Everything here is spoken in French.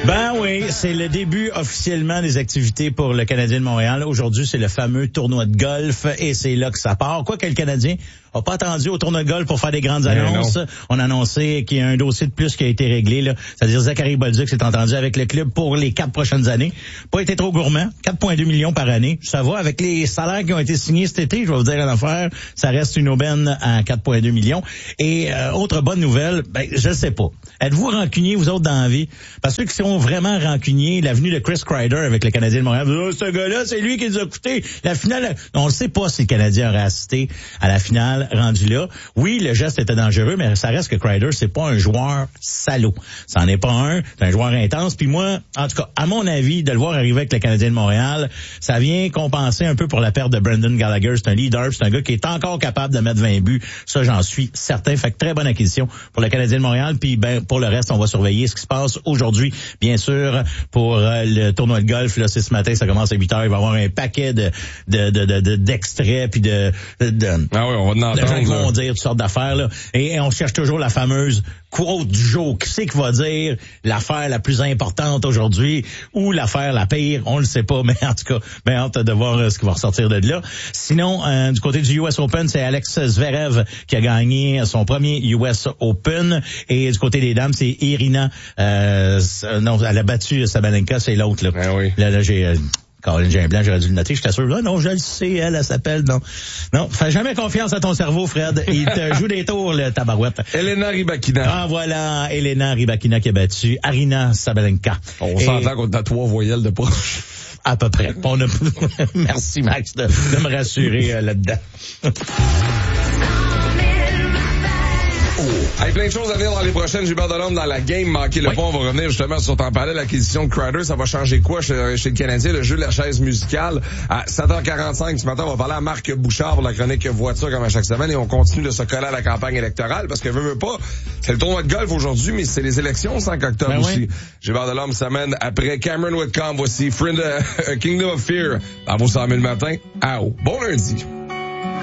Ben oui, c'est le début officiellement des activités pour le Canadien de Montréal. Aujourd'hui, c'est le fameux tournoi de golf et c'est là que ça part. Quoi que le Canadien n'a pas attendu au tournoi de golf pour faire des grandes annonces. On a annoncé qu'il y a un dossier de plus qui a été réglé, là. C'est-à-dire Zachary Bolduc s'est entendu avec le club pour les 4 prochaines années. Pas été trop gourmand. 4,2 millions par année. Ça va avec les salaires qui ont été signés cet été. Je vais vous dire une affaire. Ça reste une aubaine à 4,2 millions. Et autre bonne nouvelle, ben je sais pas. Êtes-vous rancuniers, vous autres, dans la vie? Parce que ceux qui sont vraiment rancuniers, l'avenue de Chris Kreider avec le Canadien de Montréal, ce gars-là, c'est lui qui nous a coûté la finale. On ne sait pas si le Canadien aurait assisté à la finale rendu là. Oui, le geste était dangereux, mais ça reste que Kreider, c'est pas un joueur salaud. Ça en est pas un, c'est un joueur intense. Puis moi, en tout cas, à mon avis, de le voir arriver avec le Canadien de Montréal, ça vient compenser un peu pour la perte de Brendan Gallagher. C'est un leader, c'est un gars qui est encore capable de mettre 20 buts. Ça, j'en suis certain. Fait que très bonne acquisition pour le Canadien de Montréal. Puis ben pour le reste, on va surveiller ce qui se passe aujourd'hui. Bien sûr, pour le tournoi de golf, là, c'est ce matin, ça commence à 8h. Il va y avoir un paquet d'extraits puis de ah oui, on va en de gens qui vont dire toutes sortes d'affaires, là. Et on cherche toujours la fameuse quote du jour. Qui c'est qui va dire l'affaire la plus importante aujourd'hui ou l'affaire la pire? On le sait pas, mais en tout cas, ben hâte de voir ce qui va ressortir de là. Sinon, du côté du US Open, c'est Alex Zverev qui a gagné son premier US Open. Et du côté des dames, c'est Irina. Non, elle a battu Sabalenka, c'est l'autre, là. Ben oui. Là, j'ai un blanc, j'aurais dû le noter, j'étais sûr. Non, je le sais, elle s'appelle, non, fais jamais confiance à ton cerveau, Fred. Il te joue des tours, le tabarouette. Elena Rybakina. Ah, voilà, Elena Rybakina qui a battu Arina Sabalenka. On s'entend qu'on a 3 voyelles de proche. À peu près. Merci, Max, de me rassurer là-dedans. Hey, plein de choses à venir dans les prochaines. Gilbert Delorme dans la game. Manquez le pas. On va revenir justement sur t'en parler, l'acquisition de Kreider. Ça va changer quoi chez le Canadien? Le jeu de la chaise musicale. À 7h45 ce matin, on va parler à Marc Bouchard pour la chronique voiture comme à chaque semaine. Et on continue de se coller à la campagne électorale parce que veut pas. C'est le tournoi de golf aujourd'hui, mais c'est les élections au 5 octobre aussi. Oui. Gilbert Delorme s'amène après Cameron Whitcomb. Voici Kingdom of Fear dans vos 100 000 matins. Bon lundi.